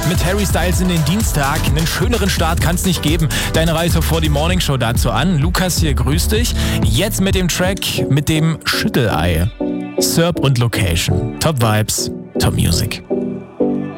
mit Harry Styles in den Dienstag. Einen schöneren Start kann es nicht geben. Deine Reise vor die Morning Show dazu an. Lukas hier, grüß dich. Jetzt mit dem Track mit dem Schüttelei. Serb und Location. Top Vibes, Top Music.